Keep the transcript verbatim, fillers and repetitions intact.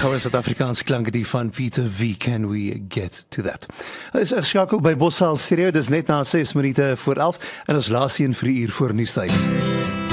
goue Suid-Afrikaanse klanke die van Peter V. Can we get to that? Is geskakel by Bossaal Stereo, dis net na ses minute voor elf en ons laaste een vir die uur voor nuustyd.